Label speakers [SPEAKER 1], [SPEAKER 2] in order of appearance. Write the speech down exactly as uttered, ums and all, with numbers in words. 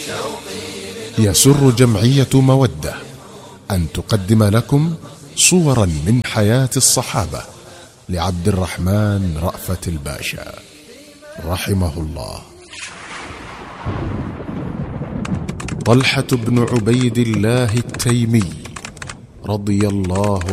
[SPEAKER 1] يسر جمعية مودة أن تقدم لكم صورا من حياة الصحابة لعبد الرحمن رأفت الباشا رحمه الله. طلحة بن عبيد الله التيمي رضي الله